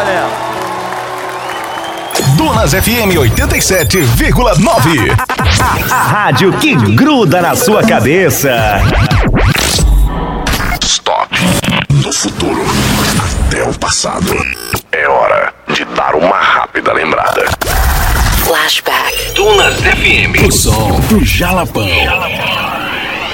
galera. Donas FM 87,9. A rádio que gruda na sua cabeça. Stop. Do futuro até o passado. É hora de dar uma rápida lembrada. Flashback. Donas FM. O som do Jalapão.